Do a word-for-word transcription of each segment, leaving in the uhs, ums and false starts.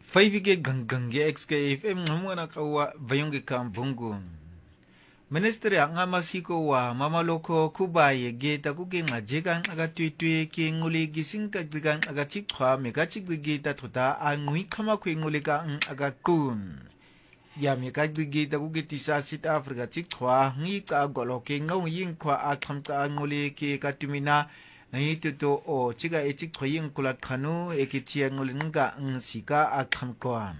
Faivike gangange X K F M ngumwana kawa vayonge kambungu. Ministry nga masiko wa mamaloko kubaye geta kugenga jega agatwitwe ke ngule gisinka jiga agatikwa megachigita tota angui kama kwenguleka agakun. Ya megachigita kugetisa South Africa tikwa ngika goloke ngau yinkwa akamta ngule ke katumina Nayituto o chiga etik khoying kulat khanu ekitia ngulinga nsika akhamkwan.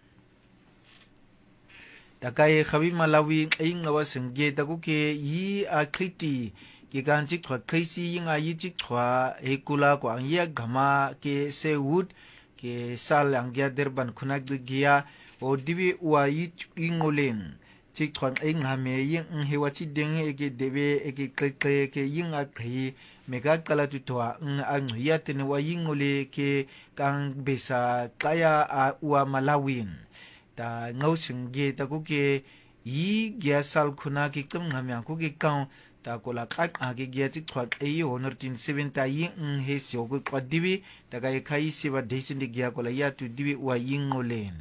Takai khabi Malawi inga wasenge takuke yi akriti kiganti kwa kaisi yinga yitik kwa ekula kwa angya gama ke sewud ke sal angya derban kunagdigia o dibi wa yit ingolin. Chik kwa inga me ying hewachi dengi eke debe eke keke ke yinga kri mega kala tutoa ang yatene wa yingole ke kang besa kaya a ua Malawin ta ngau singe ta kuke yi gya sal kuna ki kum ngamya kuke kang ta kola kak a ke gya tik twat e honor tin seven ta yi ng he sio ku kwa dibi ta kai kai siba desin de gya kola ya tu dibi wa yingole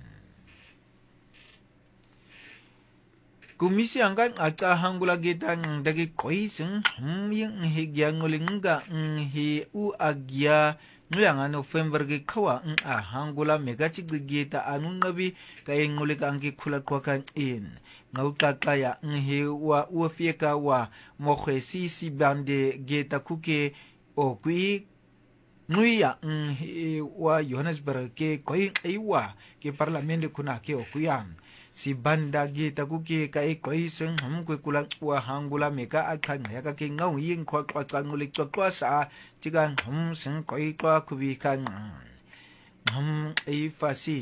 Kumisi angkan aca hangula getang dagi koiseng hmm yang he gya ngolinga he u agya nguyanga November ge kawa a hangula megachi geta anun nabi kay ngulika angki khula kwakan in ngauta kaya he wa u fieka wa mokhesi si bande geta kuke o kui nguya he wa Johannesburg ke koi aiwa ke parlamente kuna ke o kuyang si banda gita kuke ka e koi seng hum kwe kulang wa hangula meka akhan ya ka ke ngau yin kwa kwa kwa ngulik kwa kwa sa chigan hum seng koi kwa kubi kan hum e fasin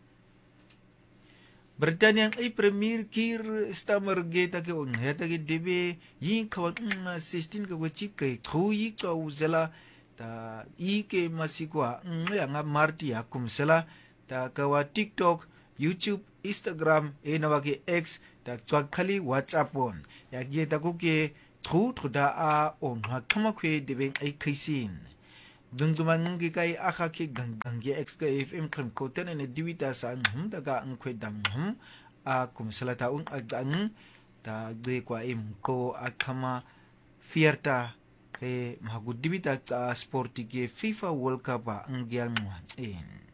Britania ay premier kir stammer gita ke on heta ke debe yin kwa sixteen ka wachik ke khui ka uzela ta i ke masikwa nga nga marti ya kumsela ta kawa TikTok YouTube Instagram e na wake X ta twakali WhatsApp on ya gieta kuke tru truda a on ha kama kwe debeng ay krisin dungduman ngi kai akha ke gangang ge X K F M khem koten ne diwita sa hum daga ang kwe dam hum a kumsala ta un agang ta de kwa im ko akama fierta ke mahagudibita ta sporti ke FIFA World Cup ang gyang in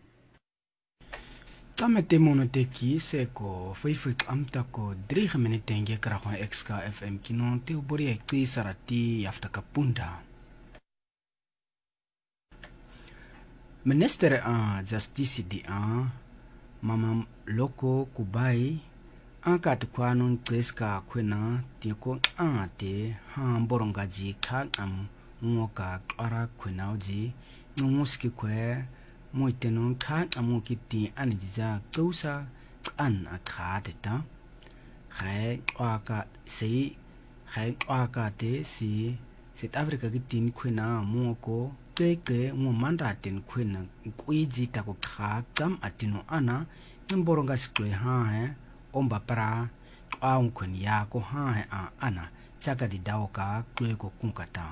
Tame te mono te ki se ko faifik amta ko drie minute nge kra ko X K F M kino te ubori e ki sarati yafta kapunda. Minister a justice di a mama loko kubai a kat kwanon treska kwena ti ko a te ha borongaji ka am ngoka ara kwenauji ngoski kwe Moitenon ka amukiti anjiza kausa an akadeta khai waka sei khai waka te si South Africa kitin kwena moko teke mo mandatin kwena kuiji tako kha kam atino ana nimboronga skwe ha he omba para aun kwen ya ko ha he a ana chaka di daoka kwe ko kunkata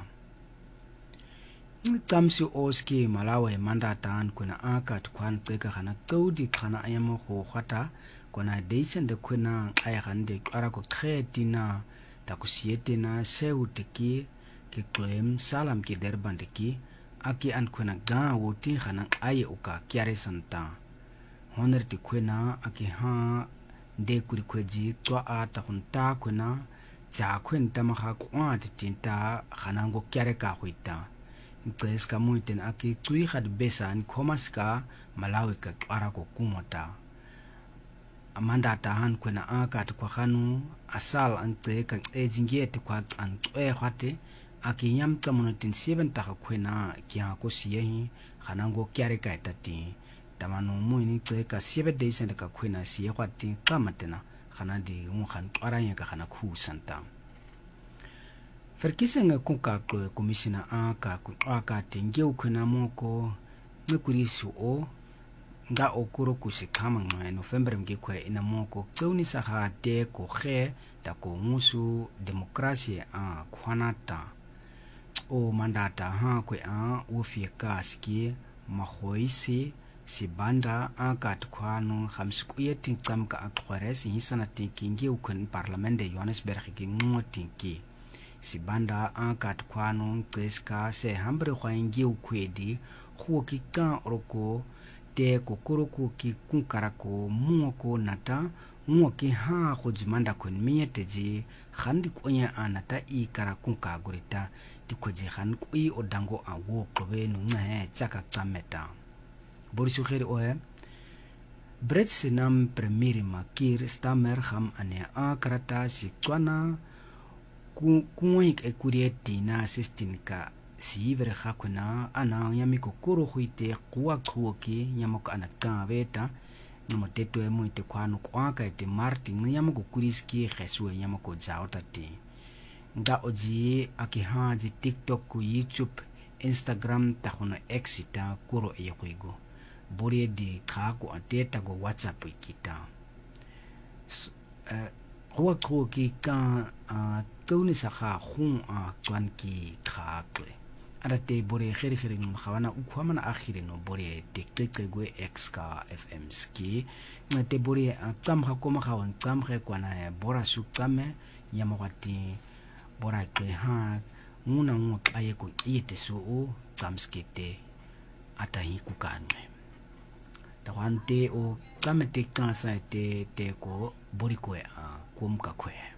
Tamsi oski Malawi mandatan kuna aka tukwan teka khana kaudi khana ayamo ko khata kuna deisen de kuna ayahande ara ko kretina takusiete na seutiki ke klem salam ki derbandiki aki an kuna ga woti khana aye uka kyare santa honor ti kuna aki ha de kuri kweji to ata hunta kuna ja kwenta makha kwa tinta khana ngo kyare ka huita Tres kamuiten aki tui had besan komaska Malawi ka ara ko kumota amanda tahan kwena aka kwa khanu asal ante kan ejingiete kwa an e khate aki nyam tamunotin seven ta kwena kya ko siyehi khanango kyare ka tati tamano muini tse ka seven days and ka kwena siye khati kamatena khanadi un khan ara nya ka khana khu santa Ferkisenga kuka ko komisina aka ku aka tinge ukuna moko mekurisu o nga okuro kusikama ngwa November mgekwe ina moko tsauni saha te ko khe ta ko musu demokrasia a kwanata o mandata ha ko a ufika ski mahoisi sibanda akat kwano khamsikuye tinkam ka akware hisana tinkingi ukun parlamente Johannesburg ki ngotinki sibanda akat kwano tseska se hambre khwaingi ukwedi khuoki ka oroko te kokoroku ki kunkarako muoko nata muoki ha khojimanda kun miyeteji khandi konya anata i kara kunka gurita dikoji khan kui odango awo klobe no nge tsaka tsameta borisu kheri oe Brett Sinam Premier Makir Stamer kham ane a karata si tswana ku kuik ekurieti na sistinka si vere khakuna ana yami kokoro khuite kuwa khuoki yamoko anaka veta nomoteto emo ite kwano kwaka ite Martin yamoko kuriski khesue yamoko jaotati nga oji akihaji TikTok ku YouTube Instagram takhona exita kuro eyekhuigo bori di khako ateta go WhatsApp ikita uh, kuwa khuoki ka tsauni sakha khung a tswan ki khakwe arate bore kheri kheri no khawana ukhwamana akhire no bore tekeke gwe X ka F M ski ngate bore tsam kha koma khawan tsam khe kwana bora sukame yamawati bora kwe ha nguna ngo kaye ko ite so o tsamskete atahi kukanwe tawante o tsamete kansa te te ko bori ko a kum ka kwe